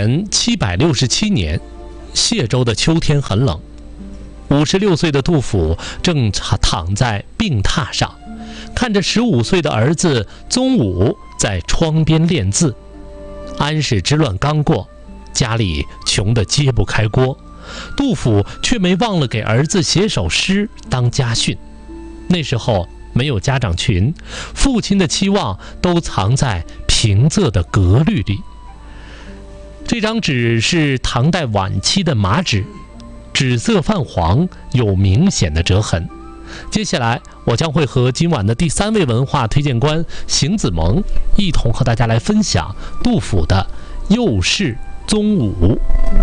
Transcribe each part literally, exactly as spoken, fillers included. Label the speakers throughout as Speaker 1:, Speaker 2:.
Speaker 1: 元七百六十七年，谢州的秋天很冷。五十六岁的杜甫正躺在病榻上，看着十五岁的儿子宗武在窗边练字。安史之乱刚过，家里穷得揭不开锅，杜甫却没忘了给儿子写首诗当家训。那时候没有家长群，父亲的期望都藏在平仄的格律里。这张纸是唐代晚期的麻纸，纸色泛黄，有明显的折痕。接下来我将会和今晚的第三位文化推荐官邢子萌一同和大家来分享杜甫的《右氏宗武》。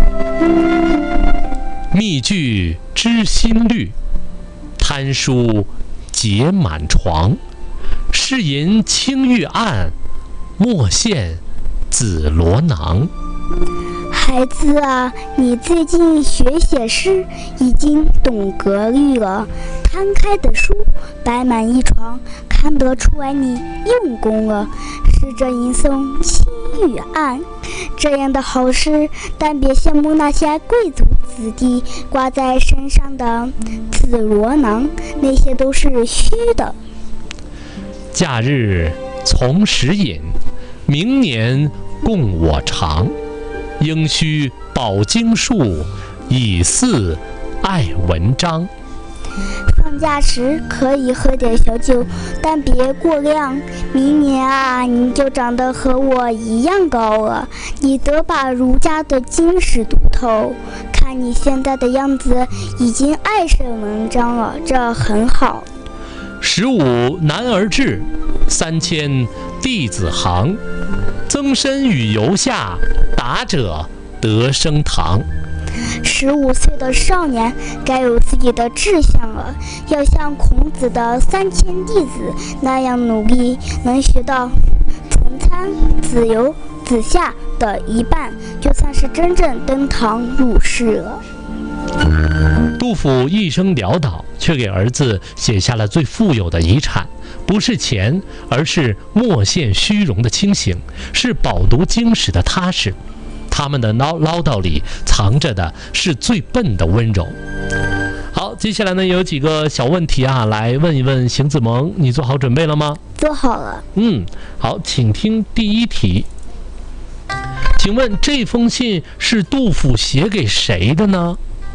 Speaker 1: 密句知心律，贪书结满床。试吟青玉案，莫羡紫罗囊。
Speaker 2: 孩子啊，你最近学写诗已经懂格律了。摊开的书摆满一床，看得出来你用功了。试着吟诵青玉案，这样的好诗，但别羡慕那些贵族子弟挂在身上的紫罗囊，那些都是虚的。
Speaker 1: 假日从时饮，明年供我尝。应须饱经术，以祀爱文章。
Speaker 2: 放假时可以喝点小酒，但别过量。明年啊，你就长得和我一样高了，你得把儒家的经史读透。看你现在的样子，已经爱上文章了，这很好。
Speaker 1: 十五男儿志，三千弟子行。增身与游下，达者得升堂。
Speaker 2: 十五岁的少年该有自己的志向了，要像孔子的三千弟子那样努力，能学到曾参、子游、子夏的一半，就算是真正登堂入室了。
Speaker 1: 杜甫一生潦倒，却给儿子写下了最富有的遗产，不是钱，而是莫羡虚荣的清醒，是饱读经史的踏实。他们的唠唠叨里藏着的是最笨的温柔。好，接下来呢有几个小问题啊，来问一问邢子萌，你做好准备了吗？
Speaker 2: 做好了。
Speaker 1: 嗯，好，请听第一题。请问这封信是杜甫写给谁的呢？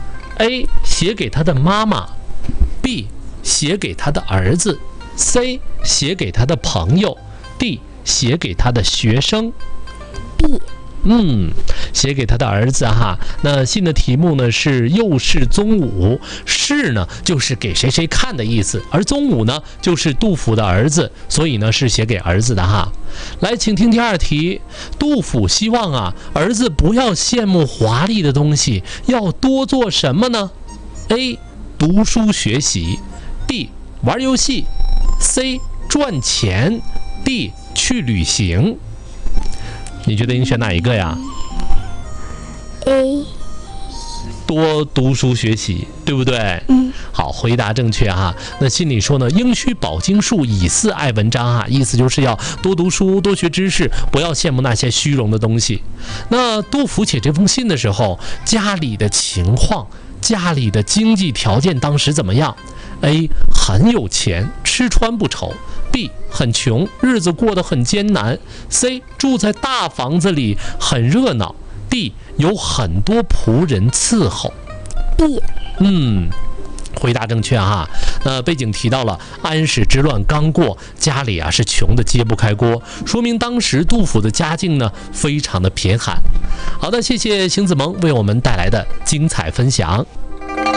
Speaker 1: A 写给他的妈妈， B 写给他的儿子， C 写给他的朋友， D 写给他的学生。
Speaker 2: B
Speaker 1: 嗯，写给他的儿子哈。那信的题目呢是右氏宗武，氏呢就是给谁谁看的意思，而宗武呢就是杜甫的儿子，所以呢是写给儿子的哈。来，请听第二题。杜甫希望啊儿子不要羡慕华丽的东西，要多做什么呢？ A 读书学习， B 玩游戏， C 赚钱， D 去旅行。你觉得应选哪一个呀？
Speaker 2: A
Speaker 1: 多读书学习，对不对？
Speaker 2: 嗯，
Speaker 1: 好，回答正确哈。那信里说呢，应须饱经术，以祀爱文章啊，意思就是要多读书，多学知识，不要羡慕那些虚荣的东西。那杜甫写这封信的时候，家里的情况，家里的经济条件当时怎么样？ A 很有钱，吃穿不愁。 B 很穷，日子过得很艰难。 C 住在大房子里，很热闹。 D 有很多仆人伺候。
Speaker 2: B
Speaker 1: 嗯，回答正确哈。那背景提到了安史之乱刚过，家里啊是穷的揭不开锅，说明当时杜甫的家境呢非常的贫寒。好的，谢谢邢子萌为我们带来的精彩分享。